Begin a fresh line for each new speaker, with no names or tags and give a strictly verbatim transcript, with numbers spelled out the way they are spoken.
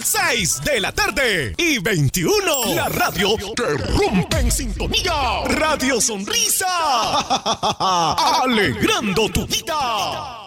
seis de la tarde y veintiuno. La radio que rompe en sintonía. Radio Sonrisa. Alegrando tu vida.